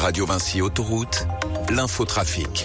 Radio Vinci Autoroute, l'infotrafic.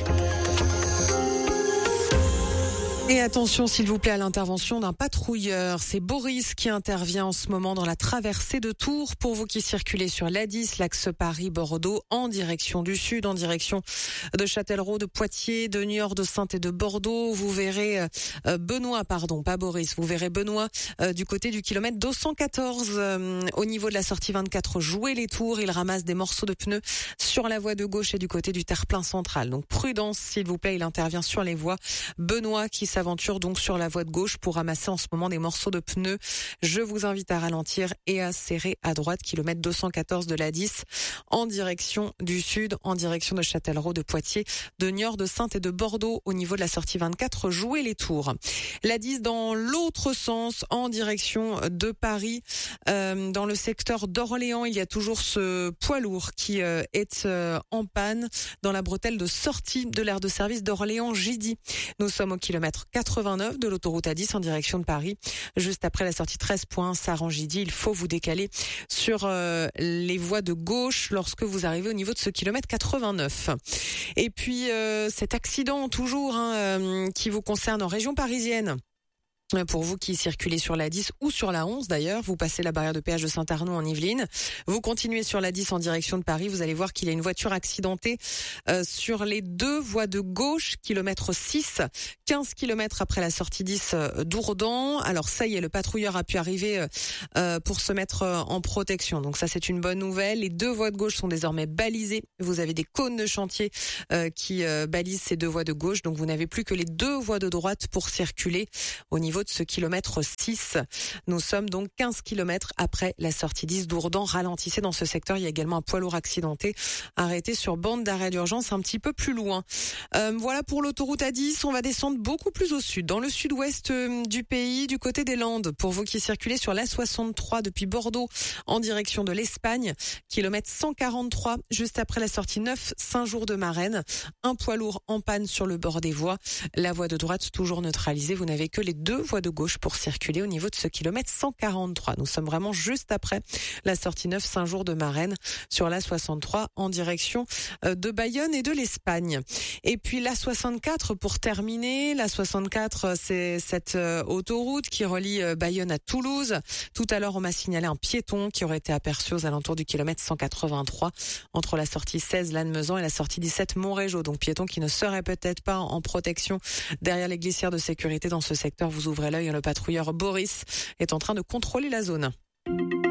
Et attention s'il vous plaît à l'intervention d'un patrouilleur. C'est Boris qui intervient en ce moment dans la traversée de Tours. Pour vous qui circulez sur l'A10, l'axe Paris-Bordeaux, en direction du sud, en direction de Châtellerault, de Poitiers, de Niort, de Saintes et de Bordeaux. Vous verrez Benoît vous verrez Benoît du côté du kilomètre 214 au niveau de la sortie 24. Jouez les tours, il ramasse des morceaux de pneus sur la voie de gauche et du côté du terre-plein central. Donc prudence s'il vous plaît, il intervient sur les voies. Benoît qui s'aventure donc sur la voie de gauche pour ramasser en ce moment des morceaux de pneus. Je vous invite à ralentir et à serrer à droite, kilomètre 214 de l'A10, en direction du sud, en direction de Châtellerault, de Poitiers, de Niort, de Saintes et de Bordeaux, au niveau de la sortie 24. Jouez les tours. L'A10 dans l'autre sens, en direction de Paris, dans le secteur d'Orléans, il y a toujours ce poids lourd qui est en panne dans la bretelle de sortie de l'aire de service d'Orléans-Gidy. Nous sommes au kilomètre 89 de l'autoroute A10 en direction de Paris, juste après la sortie 13 points Saran-Gidy. Il faut vous décaler sur les voies de gauche lorsque vous arrivez au niveau de ce kilomètre 89. Et puis cet accident toujours qui vous concerne en région parisienne. Pour vous qui circulez sur la 10 ou sur la 11 d'ailleurs, vous passez la barrière de péage de Saint-Arnoux en Yvelines, vous continuez sur la 10 en direction de Paris, vous allez voir qu'il y a une voiture accidentée sur les deux voies de gauche, kilomètre 6, 15 km après la sortie 10 d'Ourdan. Alors ça y est, le patrouilleur a pu arriver pour se mettre en protection. Donc ça c'est une bonne nouvelle. Les deux voies de gauche sont désormais balisées. Vous avez des cônes de chantier qui balisent ces deux voies de gauche. Donc vous n'avez plus que les deux voies de droite pour circuler au niveau de ce kilomètre 6. Nous sommes donc 15 km après la sortie 10 d'Ourdan. Ralentissez dans ce secteur. Il y a également un poids lourd accidenté arrêté sur bande d'arrêt d'urgence un petit peu plus loin. Voilà pour l'autoroute A10. On va descendre beaucoup plus au sud, dans le sud-ouest du pays, du côté des Landes. Pour vous qui circulez sur l'A63 depuis Bordeaux en direction de l'Espagne, kilomètre 143, juste après la sortie 9 Saint-Jour-de-Marennes. Un poids lourd en panne sur le bord des voies. La voie de droite toujours neutralisée. Vous n'avez que les deux voies de gauche pour circuler au niveau de ce kilomètre 143. Nous sommes vraiment juste après la sortie 9 Saint-Jour-de-Marennes sur l'A63 en direction de Bayonne et de l'Espagne. Et puis l'A64 pour terminer. L'A64, c'est cette autoroute qui relie Bayonne à Toulouse. Tout à l'heure, on m'a signalé un piéton qui aurait été aperçu aux alentours du kilomètre 183 entre la sortie 16 Lannemezan et la sortie 17 Montrégeau. Donc piéton qui ne serait peut-être pas en protection derrière les glissières de sécurité dans ce secteur. Vous ouvrez l'œil, le patrouilleur Boris est en train de contrôler la zone.